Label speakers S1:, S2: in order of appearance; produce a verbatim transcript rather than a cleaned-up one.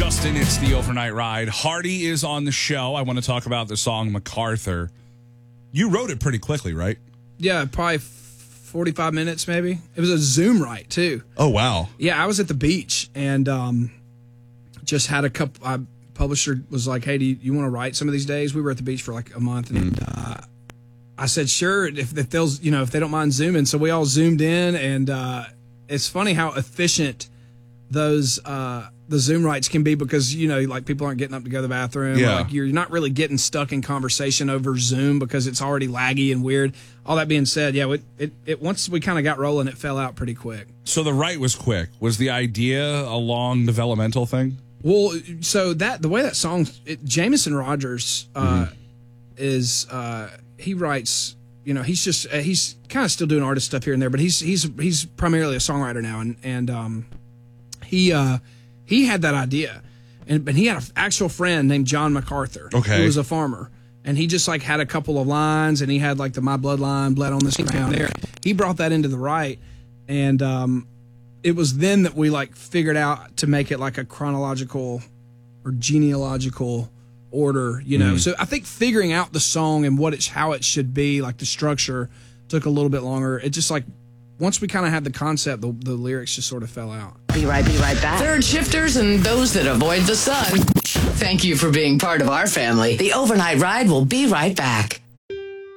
S1: Justin, it's the Overnight Ride. Hardy is on the show. I want to talk about the song MacArthur. You wrote it pretty quickly, right?
S2: Yeah, probably forty-five minutes maybe. It was a Zoom write, too.
S1: Oh, wow.
S2: Yeah, I was at the beach and um, just had a couple. Uh, publisher was like, hey, do you, you want to write some of these days? We were at the beach for like a month. And mm. uh, I said, sure, if, if they'll, you know, if they don't mind Zooming. So we all Zoomed in. And uh, it's funny how efficient those uh, the Zoom writes can be because, you know, like people aren't getting up to go to the bathroom.
S1: Yeah.
S2: Like you're not really getting stuck in conversation over Zoom because it's already laggy and weird. All that being said, yeah, it, it, it once we kind of got rolling, it fell out pretty quick.
S1: So the write was quick. Was the idea a long developmental thing?
S2: Well, so that the way that song, it, Jameson Rogers uh, mm-hmm. is uh, he writes. You know, he's just uh, he's kind of still doing artist stuff here and there, but he's he's he's primarily a songwriter now, and and um, he uh, he had that idea, and but he had an actual friend named John MacArthur,
S1: okay,
S2: who was a farmer, and he just like had a couple of lines, and he had like the My Bloodline, Bled on this ground there. He brought that into the right, and um, it was then that we like figured out to make it like a chronological or genealogical order, you know. Mm. So I think figuring out the song and what it's how it should be, like the structure, took a little bit longer. It just like once we kind of had the concept, the, the lyrics just sort of fell out.
S3: Be right, be right back. Third shifters and those that avoid the sun. Thank you for being part of our family. The Overnight Ride will be right back.